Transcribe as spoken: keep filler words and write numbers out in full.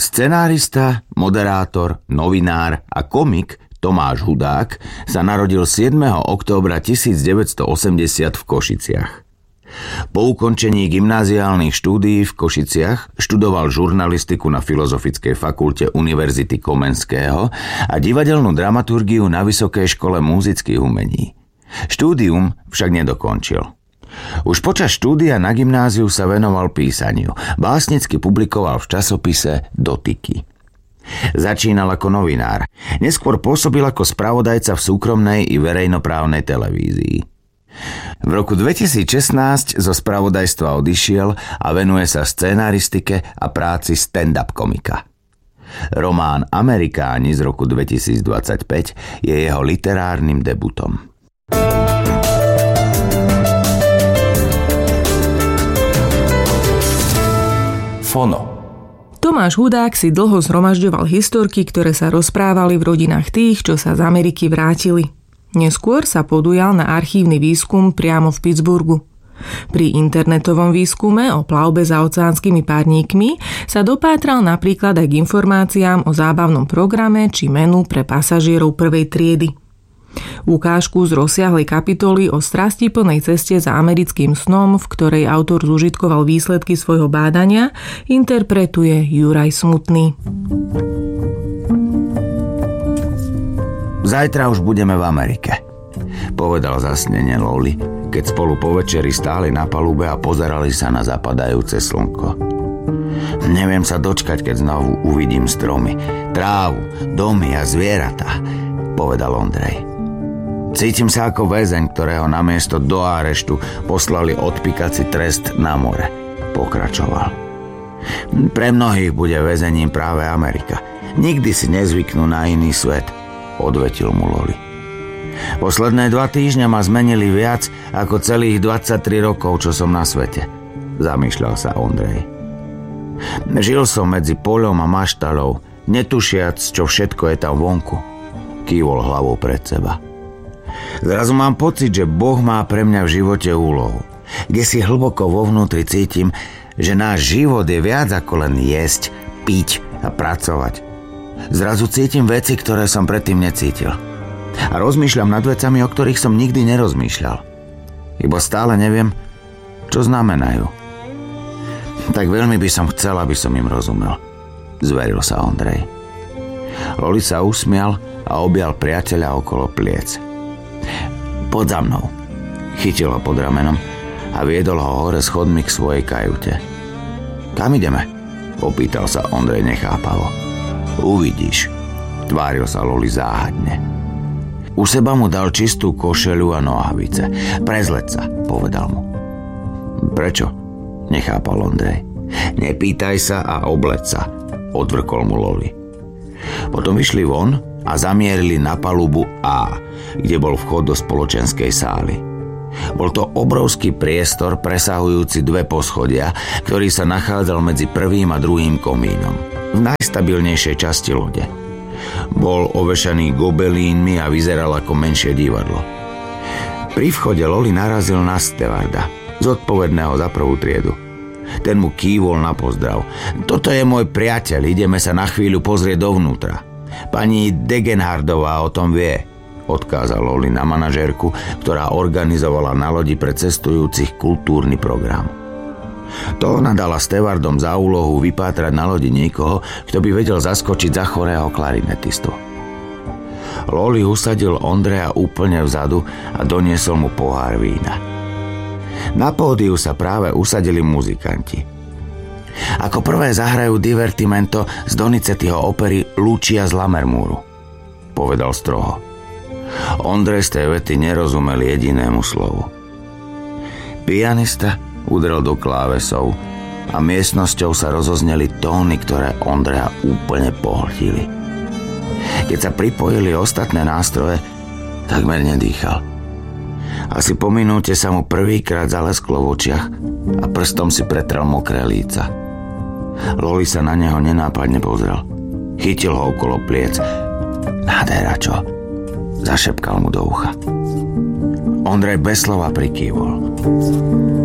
Scenárista, moderátor, novinár a komik Tomáš Hudák sa narodil siedmeho októbra tisícdeväťstoosemdesiat v Košiciach. Po ukončení gymnáziálnych štúdií v Košiciach študoval žurnalistiku na Filozofickej fakulte Univerzity Komenského a divadelnú dramaturgiu na Vysokej škole múzických umení. Štúdium však nedokončil. Už počas štúdia na gymnáziu sa venoval písaniu. Básnicky publikoval v časopise Dotyky. Začínal ako novinár. Neskôr pôsobil ako spravodajca v súkromnej i verejnoprávnej televízii. V roku dvetisícšestnásť zo spravodajstva odišiel a venuje sa scenáristike a práci stand-up komika. Román Amerikáni z roku dvetisícdvadsaťpäť je jeho literárnym debutom. Fono. Tomáš Hudák si dlho zhromažďoval historky, ktoré sa rozprávali v rodinách tých, čo sa z Ameriky vrátili. Neskôr sa podujal na archívny výskum priamo v Pittsburghu. Pri internetovom výskume o plavbe za oceánskymi párníkmi sa dopátral napríklad aj k informáciám o zábavnom programe či menu pre pasažierov prvej triedy. Ukážku z rozsiahlej kapitoly o strastiplnej ceste za americkým snom, v ktorej autor zužitkoval výsledky svojho bádania, interpretuje Juraj Smutný. Zajtra už budeme v Amerike, povedal zasnene Loli, keď spolu po večeri stáli na palube a pozerali sa na zapadajúce slnko. Neviem sa dočkať, keď znovu uvidím stromy, trávu, domy a zvieratá, povedal Ondrej. Cítim sa ako väzeň, ktorého namiesto do areštu poslali odpíkací trest na more, pokračoval. Pre mnohých bude väzením práve Amerika. Nikdy si nezvyknú na iný svet, odvetil mu Loli. Posledné dva týždňa ma zmenili viac ako celých dvadsaťtri rokov, čo som na svete, zamýšľal sa Ondrej. Žil som medzi poľom a maštalou, netušiac, čo všetko je tam vonku, kývol hlavou pred seba. Zrazu mám pocit, že Boh má pre mňa v živote úlohu. Kde si hlboko vo vnútri cítim, že náš život je viac ako len jesť, piť a pracovať. Zrazu cítim veci, ktoré som predtým necítil. A rozmýšľam nad vecami, o ktorých som nikdy nerozmýšľal. Iba stále neviem, čo znamenajú. Tak veľmi by som chcel, aby som im rozumel, zveril sa Ondrej. Loli sa usmial a objal priateľa okolo pliec. Poď za mnou, chytil ho pod ramenom a viedol ho hore schodmi k svojej kajute. Kam ideme? Opýtal sa Ondrej nechápavo. Uvidíš, tváril sa Loli záhadne. U seba mu dal čistú košeľu a nohavice. Prezleď sa, povedal mu. Prečo? Nechápal Ondrej. Nepýtaj sa a obleď sa, odvrkol mu Loli. Potom vyšli von a zamierili na palubu A, kde bol vchod do spoločenskej sály. Bol to obrovský priestor presahujúci dve poschodia, ktorý sa nachádzal medzi prvým a druhým komínom, v najstabilnejšej časti lode. Bol ovešaný gobelínmi a vyzeral ako menšie divadlo. Pri vchode Loli narazil na stevarda, zodpovedného za prvú triedu. Ten mu kývol na pozdrav. Toto je môj priateľ, ideme sa na chvíľu pozrieť dovnútra. Pani Degenhardová o tom vie, odkázal Loli na manažérku, ktorá organizovala na lodi pre cestujúcich kultúrny program. To ona dala stevardom za úlohu vypátrať na lodi niekoho, kto by vedel zaskočiť za chorého klarinetistu. Loli usadil Ondreja úplne vzadu a doniesol mu pohár vína. Na pódiu sa práve usadili muzikanti. Ako prvé zahrajú divertimento z Donizettiho opery Lucia z Lammermouru, povedal stroho. Ondrej z tej vety nerozumel jedinému slovu. Pianista udrel do klávesov a miestnosťou sa rozozneli tóny, ktoré Ondreja úplne pohltili. Keď sa pripojili ostatné nástroje, takmer nedýchal. Asi po minúte sa mu prvýkrát zalesklo v očiach a prstom si pretrel mokré líca. Loli sa na neho nenápadne pozrel. Chytil ho okolo pliec. Nádhera, čo? Zašepkal mu do ucha. Ondrej bez slova prikývol.